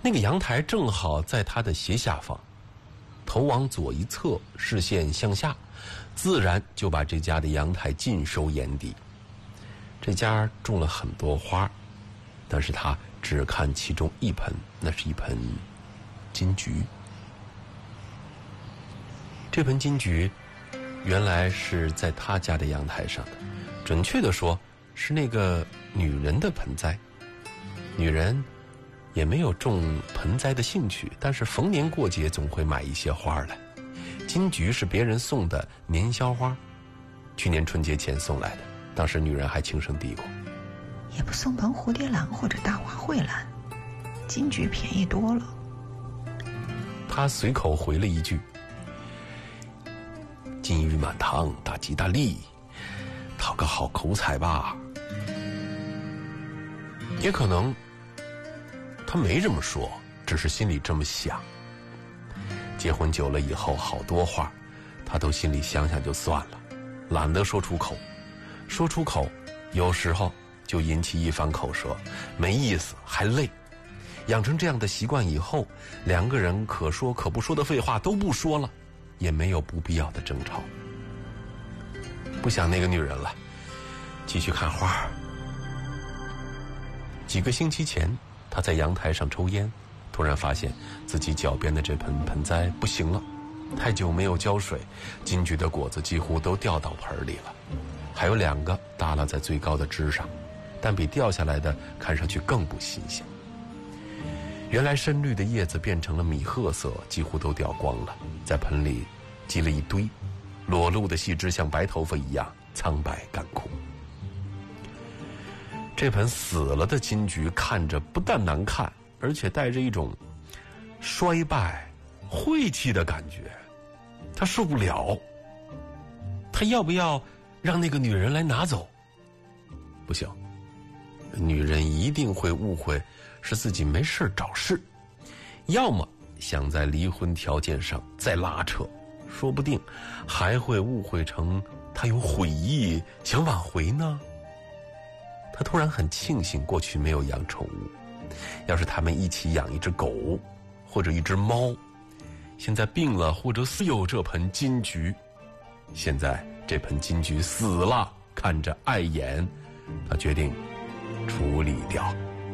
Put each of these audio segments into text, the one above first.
那个阳台正好在他的斜下方，头往左一侧，视线向下，自然就把这家的阳台尽收眼底。这家种了很多花，但是他只看其中一盆，那是一盆金桔。这盆金桔原来是在他家的阳台上的，准确的说是那个女人的盆栽。女人也没有种盆栽的兴趣，但是逢年过节总会买一些花来。金桔是别人送的年宵花，去年春节前送来的，当时女人还轻声嘀咕， 也不送盆蝴蝶兰或者大花蕙兰，金桔便宜多了。 他随口回了一句，金玉满堂，大吉大利，讨个好口彩吧。也可能他没这么说，只是心里这么想。结婚久了以后，好多话他都心里想想就算了，懒得说出口。说出口有时候就引起一番口舌，没意思还累。养成这样的习惯以后，两个人可说可不说的废话都不说了，也没有不必要的争吵。不想那个女人了，继续看花。几个星期前，他在阳台上抽烟，突然发现自己脚边的这盆盆栽不行了，太久没有浇水，金桔的果子几乎都掉到盆里了，还有2个耷拉在最高的枝上，但比掉下来的看上去更不新鲜。原来深绿的叶子变成了米褐色，几乎都掉光了，在盆里积了一堆，裸露的细枝像白头发一样苍白干枯。这盆死了的金桔看着不但难看，而且带着一种衰败晦气的感觉，他受不了。他要不要让那个女人来拿走？不行，女人一定会误会是自己没事找事，要么想在离婚条件上再拉扯，说不定还会误会成他有悔意想挽回呢。他突然很庆幸过去没有养宠物，要是他们一起养一只狗或者一只猫，现在病了或者死有这盆金桔。现在这盆金桔死了，看着碍眼，他决定处理掉。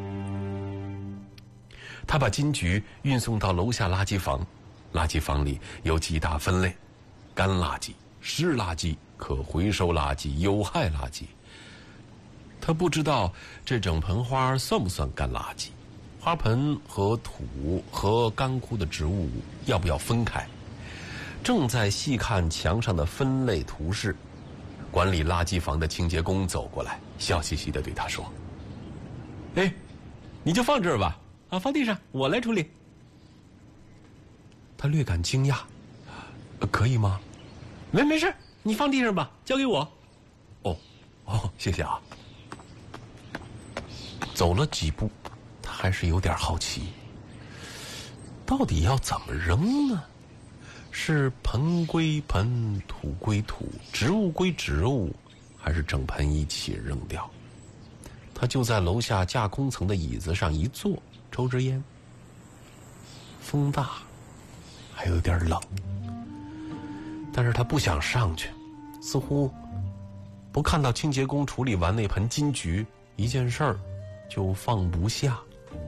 他把金桔运送到楼下垃圾房，垃圾房里有几大分类：干垃圾、湿垃圾、可回收垃圾、有害垃圾。他不知道这整盆花算不算干垃圾，花盆和土和干枯的植物要不要分开。正在细看墙上的分类图示，管理垃圾房的清洁工走过来，笑嘻嘻地对他说：哎，你就放这儿吧，放地上，我来处理。他略感惊讶，可以吗？没事，你放地上吧，交给我。哦，谢谢啊。走了几步，他还是有点好奇，到底要怎么扔呢？是盆归盆，土归土，植物归植物，还是整盆一起扔掉？他就在楼下架空层的椅子上一坐，抽支烟。风大，还有点冷，但是他不想上去，似乎不看到清洁工处理完那盆金桔，一件事儿就放不下。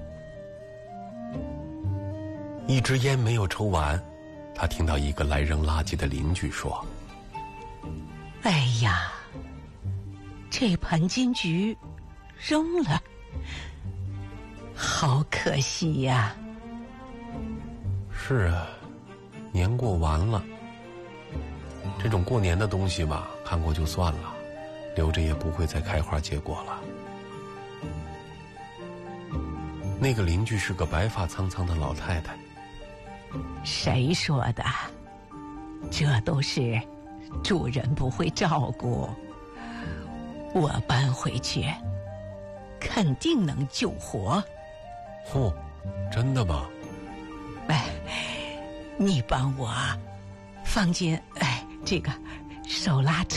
一支烟没有抽完，他听到一个来扔垃圾的邻居说： 哎呀，这盆金桔扔了，好可惜呀。 是啊，年过完了，这种过年的东西吧，看过就算了，留着也不会再开花结果了。那个邻居是个白发苍苍的老太太。 谁说的？这都是主人不会照顾，我搬回去肯定能救活。 真的吗？ 你帮我放进这个手拉